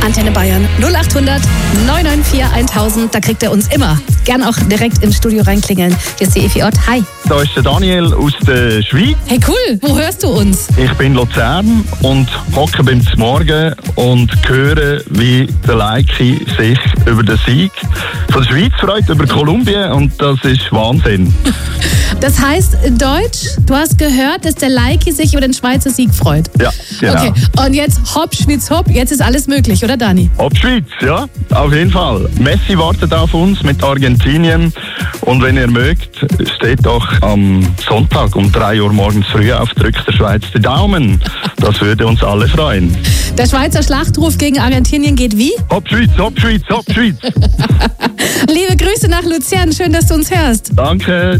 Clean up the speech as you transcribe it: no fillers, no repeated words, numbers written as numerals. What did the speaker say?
Antenne Bayern 0800 994 1000. Da kriegt er uns immer. Gern auch direkt ins Studio reinklingeln. Hier ist die Evi Ott. Hi. Da ist der Daniel aus der Schweiz. Hey, cool. Wo hörst du uns? Ich bin in Luzern und hocke beim Morgen und höre, wie der Leiki sich über den Sieg von der Schweiz freut, über Kolumbien. Und das ist Wahnsinn. Das heißt, Deutsch, du hast gehört, dass der Leiki sich über den Schweizer Sieg freut. Ja, genau. Okay, und jetzt hopp, Schweiz, hopp. Jetzt ist alles möglich, oder Dani? Ob Schweiz, ja, auf jeden Fall. Messi wartet auf uns mit Argentinien. Und wenn ihr mögt, steht doch am Sonntag um 3 Uhr morgens früh auf Drückt der Schweiz die Daumen. Das würde uns alle freuen. Der Schweizer Schlachtruf gegen Argentinien geht wie? Ob Schweiz, ob Schweiz, ob Schweiz. Liebe Grüße nach Luzern. Schön, dass du uns hörst. Danke.